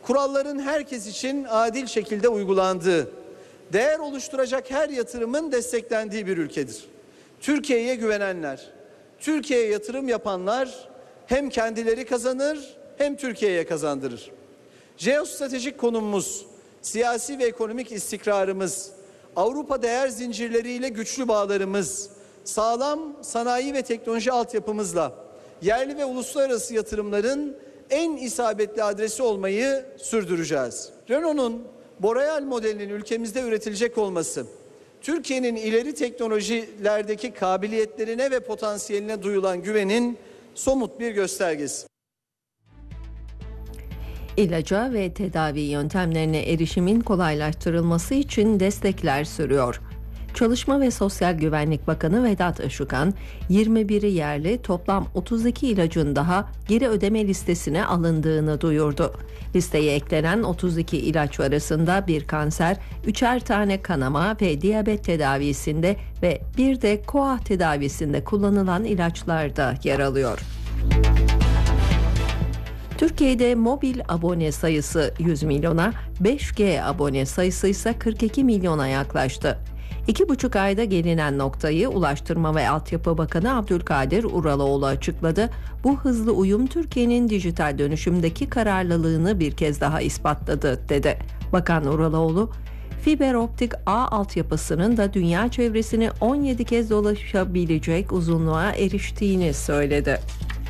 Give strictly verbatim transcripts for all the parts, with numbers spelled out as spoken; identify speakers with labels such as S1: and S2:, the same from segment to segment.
S1: kuralların herkes için adil şekilde uygulandığı, değer oluşturacak her yatırımın desteklendiği bir ülkedir. Türkiye'ye güvenenler, Türkiye'ye yatırım yapanlar hem kendileri kazanır hem Türkiye'ye kazandırır. Jeostratejik konumumuz, siyasi ve ekonomik istikrarımız, Avrupa değer zincirleriyle güçlü bağlarımız, sağlam sanayi ve teknoloji altyapımızla yerli ve uluslararası yatırımların en isabetli adresi olmayı sürdüreceğiz. Renault'un Boreal modelinin ülkemizde üretilecek olması, Türkiye'nin ileri teknolojilerdeki kabiliyetlerine ve potansiyeline duyulan güvenin somut bir göstergesi.
S2: İlaca ve tedavi yöntemlerine erişimin kolaylaştırılması için destekler sürüyor. Çalışma ve Sosyal Güvenlik Bakanı Vedat Işıkhan, yirmi biri yerli toplam otuz iki ilacın daha geri ödeme listesine alındığını duyurdu. Listeye eklenen otuz iki ilaç arasında bir kanser, üçer tane kanama ve diyabet tedavisinde ve bir de koa tedavisinde kullanılan ilaçlar da yer alıyor. Türkiye'de mobil abone sayısı yüz milyona, beş G abone sayısı ise kırk iki milyona yaklaştı. İki buçuk ayda gelinen noktayı Ulaştırma ve Altyapı Bakanı Abdülkadir Uraloğlu açıkladı. Bu hızlı uyum Türkiye'nin dijital dönüşümdeki kararlılığını bir kez daha ispatladı, dedi. Bakan Uraloğlu, fiber optik ağ altyapısının da dünya çevresini on yedi kez dolaşabilecek uzunluğa eriştiğini söyledi.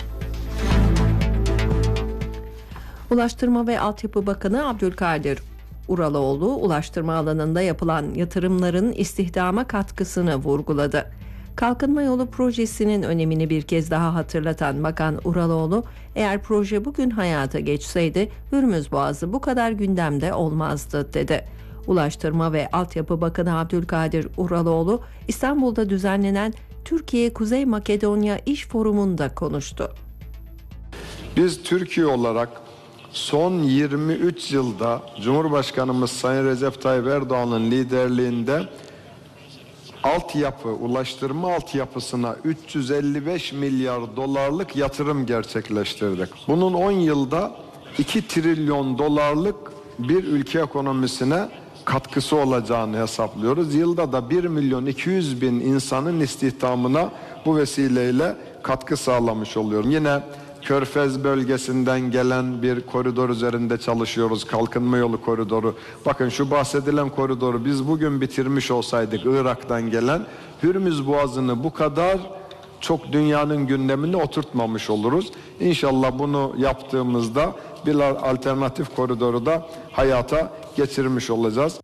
S2: Ulaştırma ve Altyapı Bakanı Abdülkadir Uraloğlu, ulaştırma alanında yapılan yatırımların istihdama katkısını vurguladı. Kalkınma Yolu projesinin önemini bir kez daha hatırlatan Bakan Uraloğlu, eğer proje bugün hayata geçseydi Hürmüz Boğazı bu kadar gündemde olmazdı, dedi. Ulaştırma ve Altyapı Bakanı Abdülkadir Uraloğlu, İstanbul'da düzenlenen Türkiye-Kuzey Makedonya İş Forumu'nda konuştu.
S3: Biz Türkiye olarak son yirmi üç yılda Cumhurbaşkanımız Sayın Recep Tayyip Erdoğan'ın liderliğinde altyapı, ulaştırma altyapısına üç yüz elli beş milyar dolarlık yatırım gerçekleştirdik. Bunun on yılda iki trilyon dolarlık bir ülke ekonomisine katkısı olacağını hesaplıyoruz. Yılda da bir milyon iki yüz bin insanın istihdamına bu vesileyle katkı sağlamış oluyorum. Yine Körfez bölgesinden gelen bir koridor üzerinde çalışıyoruz. Kalkınma Yolu koridoru. Bakın şu bahsedilen koridoru biz bugün bitirmiş olsaydık, Irak'tan gelen Hürmüz Boğazı'nı bu kadar çok dünyanın gündemine oturtmamış oluruz. İnşallah bunu yaptığımızda bir alternatif koridoru da hayata geçirmiş olacağız.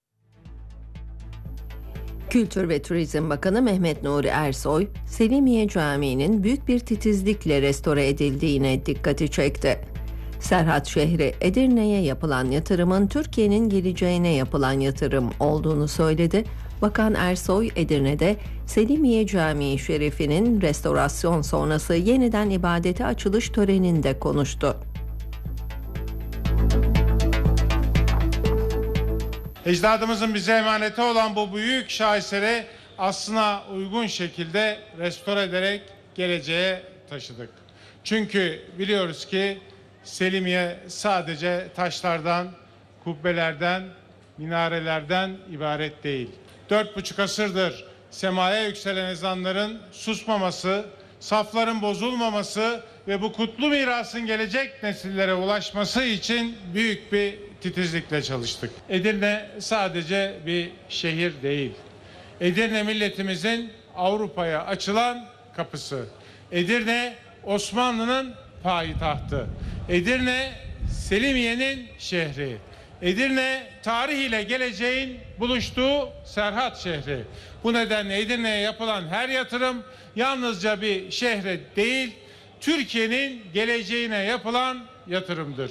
S2: Kültür ve Turizm Bakanı Mehmet Nuri Ersoy, Selimiye Camii'nin büyük bir titizlikle restore edildiğine dikkati çekti. Serhat şehri Edirne'ye yapılan yatırımın Türkiye'nin geleceğine yapılan yatırım olduğunu söyledi. Bakan Ersoy, Edirne'de Selimiye Camii Şerifi'nin restorasyon sonrası yeniden ibadete açılış töreninde konuştu.
S4: Ecdadımızın bize emaneti olan bu büyük şaheseri aslına uygun şekilde restore ederek geleceğe taşıdık. Çünkü biliyoruz ki Selimiye sadece taşlardan, kubbelerden, minarelerden ibaret değil. Dört buçuk asırdır semaya yükselen ezanların susmaması, safların bozulmaması ve bu kutlu mirasın gelecek nesillere ulaşması için büyük bir titizlikle çalıştık. Edirne sadece bir şehir değil. Edirne milletimizin Avrupa'ya açılan kapısı. Edirne Osmanlı'nın payitahtı. Edirne Selimiye'nin şehri. Edirne tarih ile geleceğin buluştuğu Serhat şehri. Bu nedenle Edirne'ye yapılan her yatırım yalnızca bir şehre değil, Türkiye'nin geleceğine yapılan yatırımdır.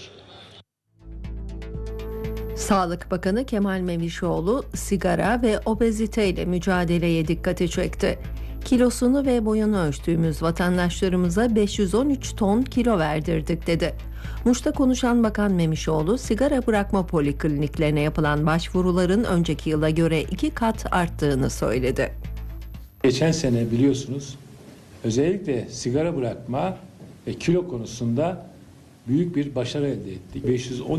S2: Sağlık Bakanı Kemal Memişoğlu, sigara ve obeziteyle mücadeleye dikkati çekti. Kilosunu ve boyunu ölçtüğümüz vatandaşlarımıza beş yüz on üç ton kilo verdirdik, dedi. Muş'ta konuşan Bakan Memişoğlu, sigara bırakma polikliniklerine yapılan başvuruların önceki yıla göre iki kat arttığını söyledi.
S5: Geçen sene biliyorsunuz özellikle sigara bırakma ve kilo konusunda büyük bir başarı elde ettik. beş yüz on